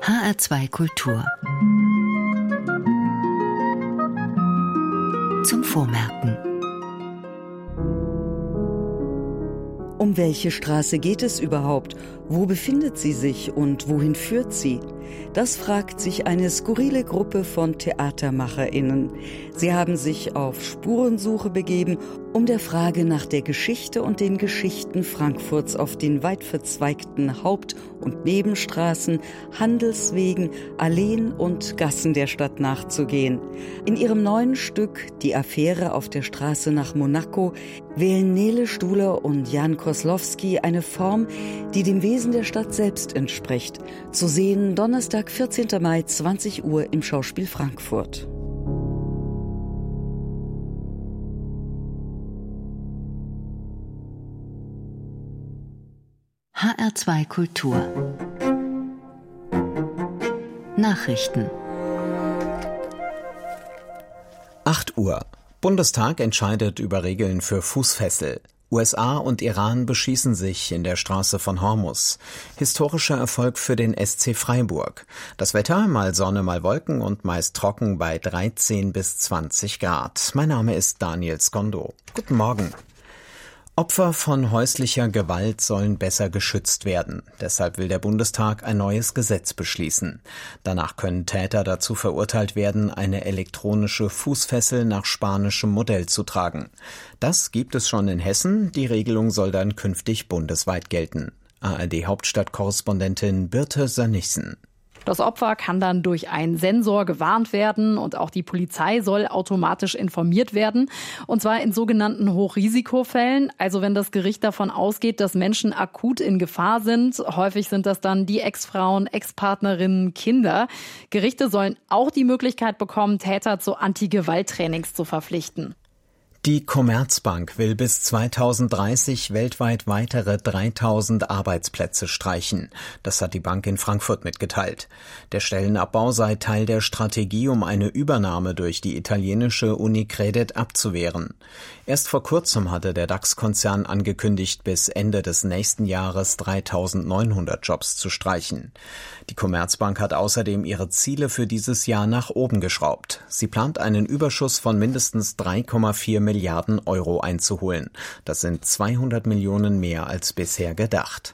HR2 Kultur. Zum Vormerken. Um welche Straße geht es überhaupt? Wo befindet sie sich und wohin führt sie? Das fragt sich eine skurrile Gruppe von TheatermacherInnen. Sie haben sich auf Spurensuche begeben, um der Frage nach der Geschichte und den Geschichten Frankfurts auf den weit verzweigten Haupt- und Nebenstraßen, Handelswegen, Alleen und Gassen der Stadt nachzugehen. In ihrem neuen Stück »Die Affäre auf der Straße nach Monaco« wählen Nele Stuhler und Jan Koslowski eine Form, die dem Wesen der Stadt selbst entspricht. Zu sehen Donnerstag, 14. Mai, 20 Uhr im Schauspiel Frankfurt. HR2 Kultur. Nachrichten. 8 Uhr. Bundestag entscheidet über Regeln für Fußfessel. USA und Iran beschießen sich in der Straße von Hormuz. Historischer Erfolg für den SC Freiburg. Das Wetter, mal Sonne, mal Wolken und meist trocken bei 13 bis 20 Grad. Mein Name ist Daniel Skondo. Guten Morgen. Opfer von häuslicher Gewalt sollen besser geschützt werden. Deshalb will der Bundestag ein neues Gesetz beschließen. Danach können Täter dazu verurteilt werden, eine elektronische Fußfessel nach spanischem Modell zu tragen. Das gibt es schon in Hessen. Die Regelung soll dann künftig bundesweit gelten. ARD-Hauptstadtkorrespondentin Birte Sönnigsen. Das Opfer kann dann durch einen Sensor gewarnt werden und auch die Polizei soll automatisch informiert werden. Und zwar in sogenannten Hochrisikofällen, also wenn das Gericht davon ausgeht, dass Menschen akut in Gefahr sind. Häufig sind das dann die Ex-Frauen, Ex-Partnerinnen, Kinder. Gerichte sollen auch die Möglichkeit bekommen, Täter zu Anti-Gewalt-Trainings zu verpflichten. Die Commerzbank will bis 2030 weltweit weitere 3.000 Arbeitsplätze streichen. Das hat die Bank in Frankfurt mitgeteilt. Der Stellenabbau sei Teil der Strategie, um eine Übernahme durch die italienische Unicredit abzuwehren. Erst vor kurzem hatte der DAX-Konzern angekündigt, bis Ende des nächsten Jahres 3.900 Jobs zu streichen. Die Commerzbank hat außerdem ihre Ziele für dieses Jahr nach oben geschraubt. Sie plant einen Überschuss von mindestens 3,4 Milliarden Euro einzuholen. Das sind 200 Millionen mehr als bisher gedacht.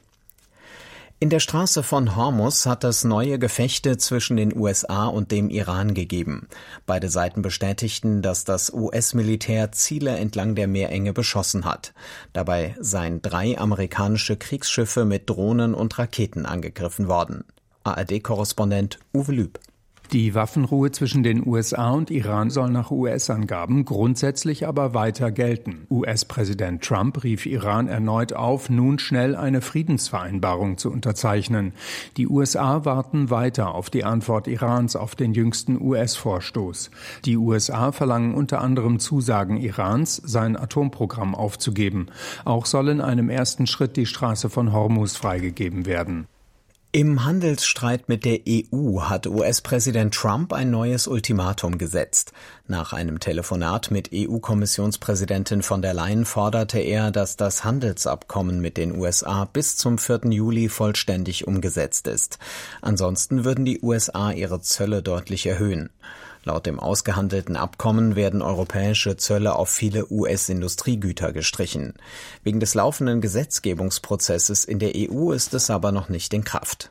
In der Straße von Hormuz hat es neue Gefechte zwischen den USA und dem Iran gegeben. Beide Seiten bestätigten, dass das US-Militär Ziele entlang der Meerenge beschossen hat. Dabei seien 3 amerikanische Kriegsschiffe mit Drohnen und Raketen angegriffen worden. ARD-Korrespondent Uwe Lüb. Die Waffenruhe zwischen den USA und Iran soll nach US-Angaben grundsätzlich aber weiter gelten. US-Präsident Trump rief Iran erneut auf, nun schnell eine Friedensvereinbarung zu unterzeichnen. Die USA warten weiter auf die Antwort Irans auf den jüngsten US-Vorstoß. Die USA verlangen unter anderem Zusagen Irans, sein Atomprogramm aufzugeben. Auch soll in einem ersten Schritt die Straße von Hormuz freigegeben werden. Im Handelsstreit mit der EU hat US-Präsident Trump ein neues Ultimatum gesetzt. Nach einem Telefonat mit EU-Kommissionspräsidentin von der Leyen forderte er, dass das Handelsabkommen mit den USA bis zum 4. Juli vollständig umgesetzt ist. Ansonsten würden die USA ihre Zölle deutlich erhöhen. Laut dem ausgehandelten Abkommen werden europäische Zölle auf viele US-Industriegüter gestrichen. Wegen des laufenden Gesetzgebungsprozesses in der EU ist es aber noch nicht in Kraft.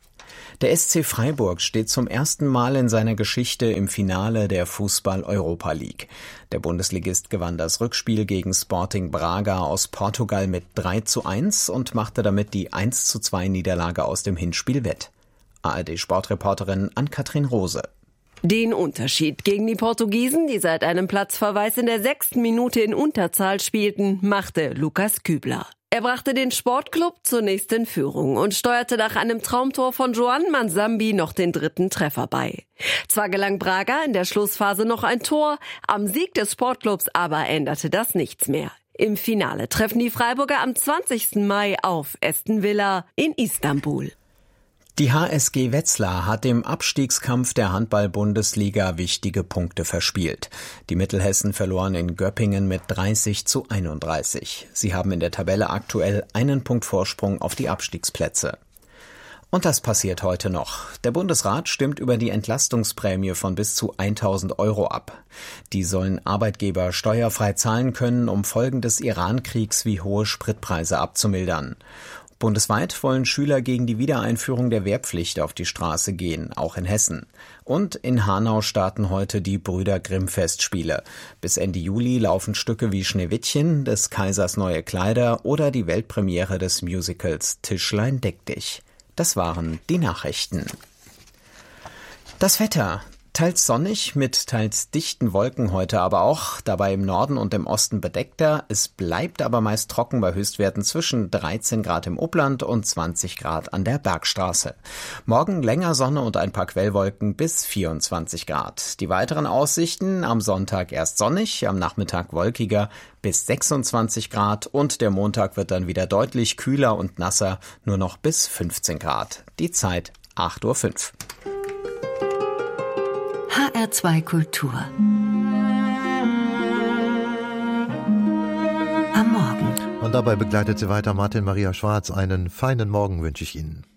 Der SC Freiburg steht zum ersten Mal in seiner Geschichte im Finale der Fußball-Europa League. Der Bundesligist gewann das Rückspiel gegen Sporting Braga aus Portugal mit 3:1 und machte damit die 1:2 Niederlage aus dem Hinspiel wett. ARD-Sportreporterin Ann-Kathrin Rose. Den Unterschied gegen die Portugiesen, die seit einem Platzverweis in der 6. Minute in Unterzahl spielten, machte Lukas Kübler. Er brachte den Sportclub zunächst in Führung und steuerte nach einem Traumtor von Joan Manzambi noch den 3. Treffer bei. Zwar gelang Braga in der Schlussphase noch ein Tor, am Sieg des Sportclubs aber änderte das nichts mehr. Im Finale treffen die Freiburger am 20. Mai auf Aston Villa in Istanbul. Die HSG Wetzlar hat im Abstiegskampf der Handball-Bundesliga wichtige Punkte verspielt. Die Mittelhessen verloren in Göppingen mit 30:31. Sie haben in der Tabelle aktuell einen Punkt Vorsprung auf die Abstiegsplätze. Und das passiert heute noch. Der Bundesrat stimmt über die Entlastungsprämie von bis zu 1.000 € ab. Die sollen Arbeitgeber steuerfrei zahlen können, um Folgen des Iran-Kriegs wie hohe Spritpreise abzumildern. Bundesweit wollen Schüler gegen die Wiedereinführung der Wehrpflicht auf die Straße gehen, auch in Hessen. Und in Hanau starten heute die Brüder Grimm-Festspiele. Bis Ende Juli laufen Stücke wie Schneewittchen, des Kaisers neue Kleider oder die Weltpremiere des Musicals Tischlein deck dich. Das waren die Nachrichten. Das Wetter. Teils sonnig mit teils dichten Wolken heute aber auch, dabei im Norden und im Osten bedeckter. Es bleibt aber meist trocken bei Höchstwerten zwischen 13 Grad im Upland und 20 Grad an der Bergstraße. Morgen länger Sonne und ein paar Quellwolken bis 24 Grad. Die weiteren Aussichten: am Sonntag erst sonnig, am Nachmittag wolkiger bis 26 Grad und der Montag wird dann wieder deutlich kühler und nasser, nur noch bis 15 Grad. Die Zeit 8:05 Uhr. HR2 Kultur. Am Morgen. Und dabei begleitet sie weiter Martin Maria Schwarz. Einen feinen Morgen wünsche ich Ihnen.